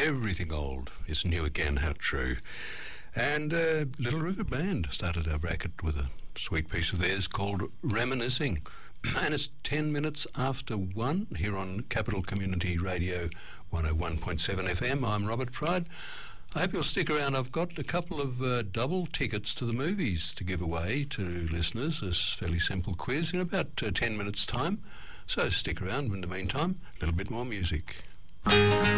Everything old is new again, how true. And Little River Band started our bracket with a sweet piece of theirs called Reminiscing. And it's 10 minutes after 1 here on Capital Community Radio 101.7 FM. I'm Robert Pride. I hope you'll stick around. I've got a couple of double tickets to the movies to give away to listeners. It's a fairly simple quiz in about 10 minutes' time. So stick around. In the meantime, a little bit more music.